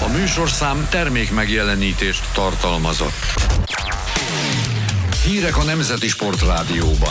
A műsorszám termék megjelenítést tartalmazott. Hírek a Nemzeti Sportrádióban.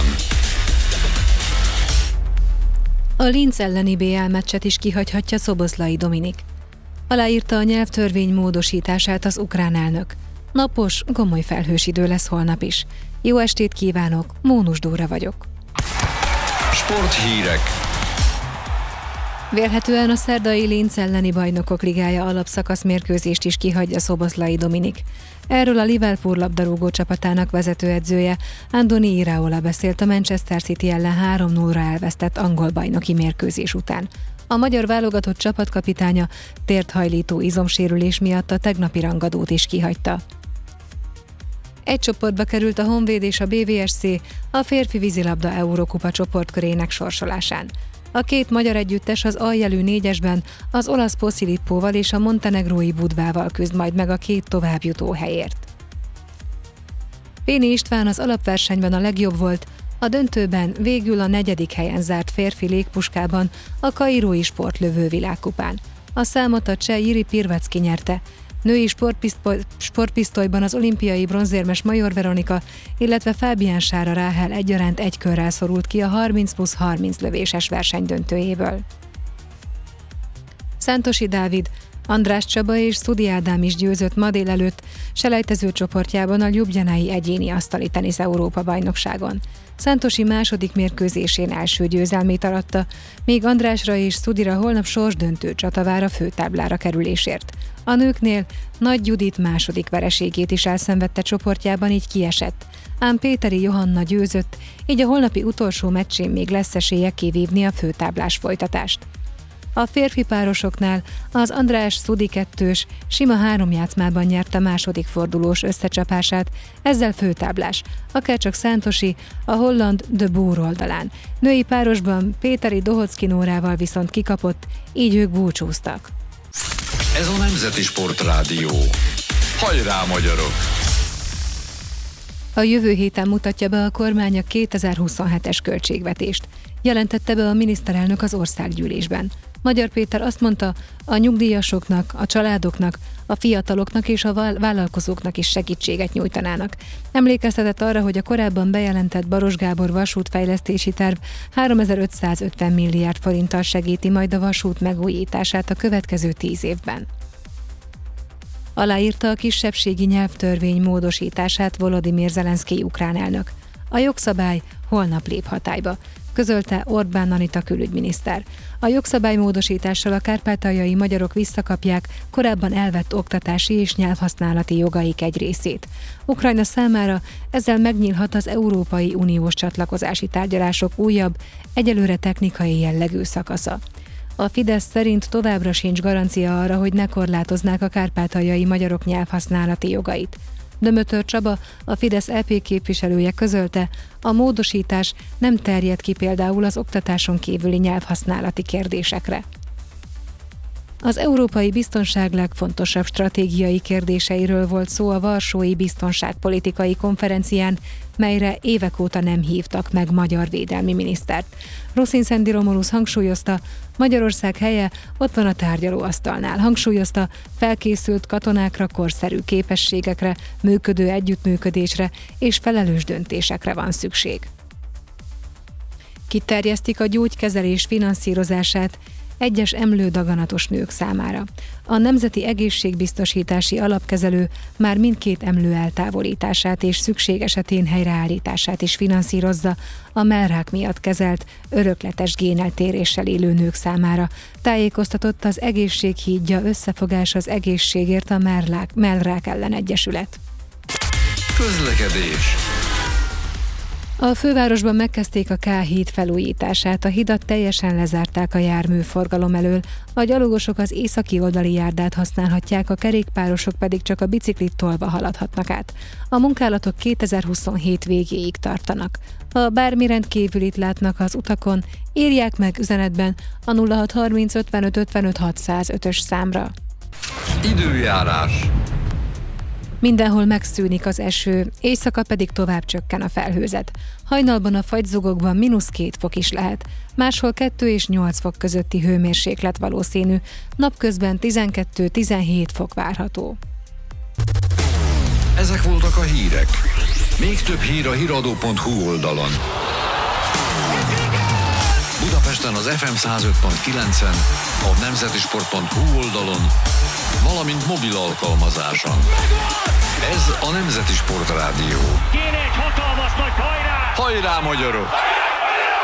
A Linz elleni BL meccset is kihagyhatja Szoboszlai Dominik. Aláírta a nyelvtörvény módosítását az ukrán elnök. Napos, gomoly felhős idő lesz holnap is. Jó estét kívánok, Mónus Dóra vagyok. Sporthírek. Vélhetően a szerdai Linz elleni Bajnokok Ligája alapszakasz mérkőzést is kihagyja Szoboszlai Dominik. Erről a Liverpool labdarúgó csapatának vezetőedzője Andoni Iraola beszélt a Manchester City ellen 3-0-ra elvesztett angol bajnoki mérkőzés után. A magyar válogatott csapatkapitánya térthajlító izomsérülés miatt a tegnapi rangadót is kihagyta. Egy csoportba került a Honvéd és a BVSC a férfi vízilabda Eurókupa csoportkörének sorsolásán. A két magyar együttes az aljelű négyesben az olasz Posillippóval és a montenegrói Budvával küzd majd meg a két továbbjutó helyért. Péni István az alapversenyben a legjobb volt, a döntőben végül a 4. helyen zárt férfi légpuskában a kairói sportlövő világkupán. A számot a cseh Jiri Pirvecki nyerte. Női sportpisztolyban az olimpiai bronzérmes Major Veronika, illetve Fábián Sára Ráhel egyaránt egy körrel szorult ki a 30+30 lövéses verseny döntőjéből. Szántosi Dávid, András Csaba és Szudi Ádám is győzött ma délelőtt selejtező csoportjában a Ljubljanai egyéni asztali tenisz Európa-bajnokságon. Szántosi második mérkőzésén első győzelmét aratta, míg Andrásra és Szudira holnap sorsdöntő csata vár a főtáblára kerülésért. A nőknél Nagy Judit második vereségét is elszenvedte csoportjában, így kiesett. Ám Péteri Johanna győzött, így a holnapi utolsó meccsén még lesz esélye kivívni a főtáblás folytatást. A férfi párosoknál az András-Szudi kettős sima 3 játszmában nyerte második fordulós összecsapását, ezzel főtáblás, akárcsak Szántosi a holland De Boer oldalán. Női párosban Péteri Dohocki Nórával viszont kikapott, így ők búcsúztak. Ez a Nemzeti Sportrádió. Hajrá, magyarok! A jövő héten mutatja be a kormány a 2027-es költségvetést. Jelentette be a miniszterelnök az országgyűlésben. Magyar Péter azt mondta, a nyugdíjasoknak, a családoknak, a fiataloknak és a vállalkozóknak is segítséget nyújtanának. Emlékeztetett arra, hogy a korábban bejelentett Baros Gábor vasútfejlesztési terv 3550 milliárd forinttal segíti majd a vasút megújítását a következő 10 évben. Aláírta a kisebbségi nyelvtörvény módosítását Volodymyr Zelenszkij ukrán elnök. A jogszabály holnap lép hatályba, közölte Orbán Anita külügyminiszter. A jogszabálymódosítással a kárpátaljai magyarok visszakapják korábban elvett oktatási és nyelvhasználati jogaik egy részét. Ukrajna számára ezzel megnyílhat az Európai Uniós csatlakozási tárgyalások újabb, egyelőre technikai jellegű szakasza. A Fidesz szerint továbbra sincs garancia arra, hogy ne korlátoznák a kárpátaljai magyarok nyelvhasználati jogait. Dömötör Csaba, a Fidesz EP képviselője közölte, a módosítás nem terjed ki például az oktatáson kívüli nyelvhasználati kérdésekre. Az európai biztonság legfontosabb stratégiai kérdéseiről volt szó a Varsói Biztonságpolitikai Konferencián, melyre évek óta nem hívtak meg magyar védelmi minisztert. Rosin Szendi Romulus hangsúlyozta, Magyarország helye ott van a tárgyalóasztalnál. Hangsúlyozta, felkészült katonákra, korszerű képességekre, működő együttműködésre és felelős döntésekre van szükség. Kiterjesztik a gyógykezelés finanszírozását egyes emlődaganatos nők számára. A Nemzeti Egészségbiztosítási Alapkezelő már mindkét emlő eltávolítását és szükség esetén helyreállítását is finanszírozza a mellrák miatt kezelt, örökletes géneltéréssel élő nők számára. Tájékoztatott az Egészséghídja Összefogás az Egészségért a Mellrák ellen egyesület. Közlekedés. A fővárosban megkezdték a K-híd felújítását, a hidat teljesen lezárták a járműforgalom elől, a gyalogosok az északi oldali járdát használhatják, a kerékpárosok pedig csak a biciklit tolva haladhatnak át. A munkálatok 2027 végéig tartanak. Ha bármi rendkívülit látnak az utakon, írják meg üzenetben a 0630 55 55 605-ös számra. Időjárás. Mindenhol megszűnik az eső, éjszaka pedig tovább csökken a felhőzet. Hajnalban a fagyzugokban -2 fok is lehet, máshol 2 és 8 fok közötti hőmérséklet valószínű, napközben 12-17 fok várható. Ezek voltak a hírek. Még több hír a hiradó.hu oldalon. Budapesten az FM 105.9-en, a nemzetisport.hu oldalon, valamint mobil alkalmazáson. Ez a Nemzeti Sport Rádió. Kéne egy hatalmas nagy hajrá! Hajrá, magyarok!